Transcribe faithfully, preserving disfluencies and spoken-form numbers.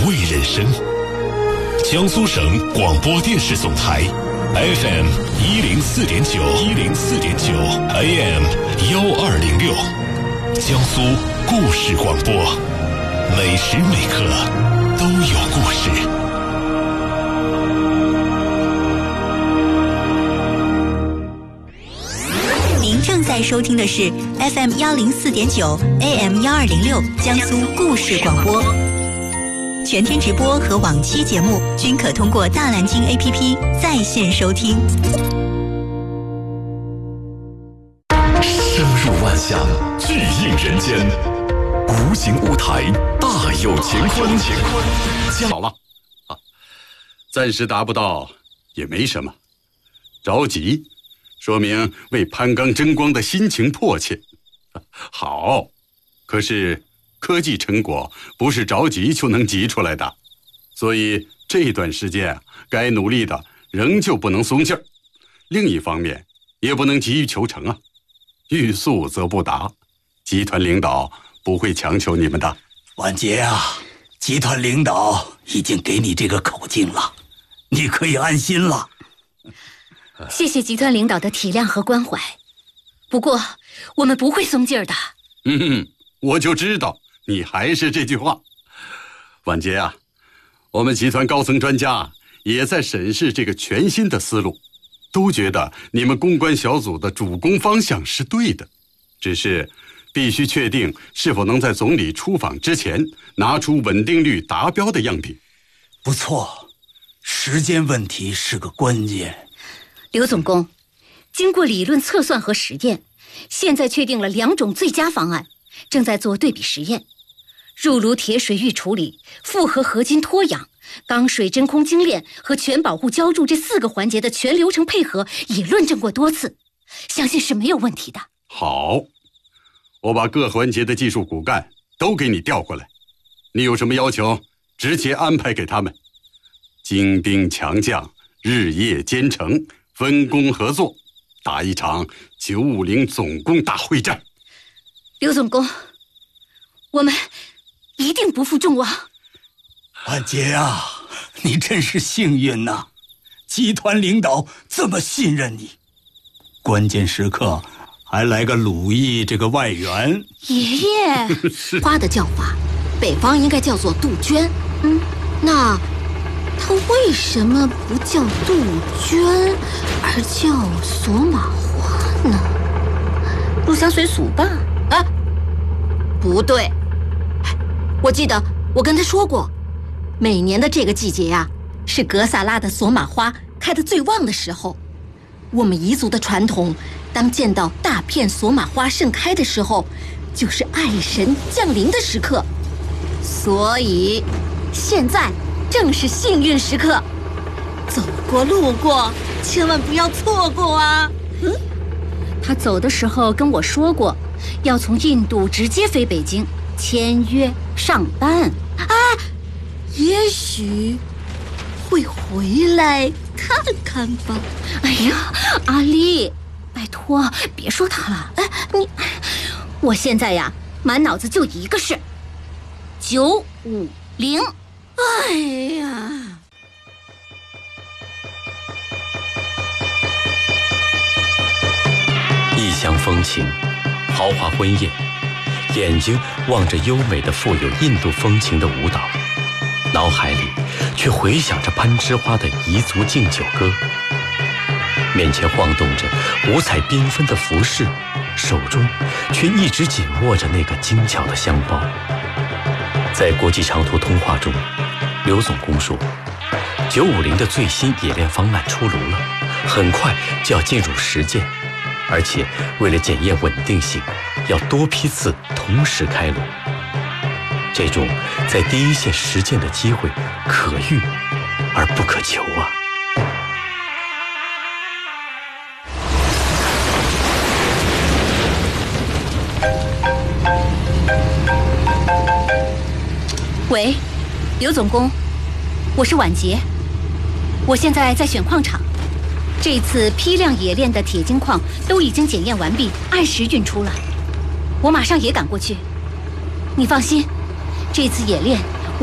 味人生。江苏省广播电视总台 F M 一零四点九一零四点九 A M 幺二零六，江苏故事广播，每时每刻都有故事。 您正在收听的是 F M 幺零四点九 A M 幺二零六江苏故事广播。全天直播和往期节目均可通过大蓝鲸 A P P 在线收听。 声入万象，巨映人间，无形舞台大有乾坤。 好了啊，暂时达不到也没什么，着急说明为攀纲争光的心情迫切。好，可是科技成果不是着急就能急出来的，所以这段时间该努力的仍旧不能松劲儿。另一方面，也不能急于求成啊，欲速则不达，集团领导不会强求你们的。 婉杰啊，集团领导已经给你这个口径了，你可以安心了。 谢谢集团领导的体谅和关怀，不过我们不会松劲儿的。 嗯，我就知道你还是这句话。婉杰啊，我们集团高层专家也在审视这个全新的思路，都觉得你们公关小组的主攻方向是对的，只是必须确定是否能在总理出访之前拿出稳定率达标的样品。 不错，时间问题是个关键。 刘总工，经过理论测算和实验，现在确定了两种最佳方案，正在做对比实验。入炉铁水预处理、复合合金脱氧、钢水真空精炼和全保护浇筑这四个环节的全流程配合也论证过多次，相信是没有问题的。 好，我把各环节的技术骨干都给你调过来，你有什么要求直接安排给他们，精兵强将日夜兼程，分工合作，打一场九五零总攻大会战。 刘总工，我们一定不负众望。 婉杰啊，你真是幸运呐，集团领导这么信任你，关键时刻还来个鲁艺这个外援。 爷爷， 花的叫法，北方应该叫做杜鹃。嗯，那它为什么不叫杜鹃，而叫索马花呢？ 入乡随俗吧？ 啊，不对，我记得我跟他说过，每年的这个季节呀，是格萨拉的索马花开得最旺的时候。我们彝族的传统，当见到大片索马花盛开的时候，就是爱神降临的时刻。所以，现在正是幸运时刻，走过路过，千万不要错过啊！ 嗯，他走的时候跟我说过，要从印度直接飞北京，签约上班。 啊，也许会回来看看吧。 哎呀，阿丽，拜托别说他了。哎，你，我现在呀，满脑子就一个事，九五零。 哎呀， 异乡风情，豪华婚宴，眼睛望着优美的富有印度风情的舞蹈，脑海里却回响着攀枝花的彝族敬酒歌。面前晃动着五彩缤纷的服饰，手中却一直紧握着那个精巧的香包。在国际长途通话中，刘总工说，九五零的最新冶炼方案出炉了，很快就要进入实践，而且为了检验稳定性，要多批次同时开炉。这种在第一线实践的机会可遇而不可求啊。 喂，刘总工，我是婉杰，我现在在选矿场，这次批量冶炼的铁精矿都已经检验完毕，按时运出了，我马上也赶过去。你放心，这次冶炼